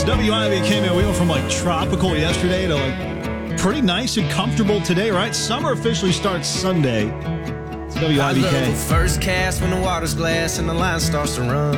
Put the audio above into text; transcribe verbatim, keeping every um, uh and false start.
W I B K, man, we went from like tropical yesterday to like pretty nice and comfortable today, right? Summer officially starts Sunday. It's W I B K. First cast when the water's glass and the line starts to run.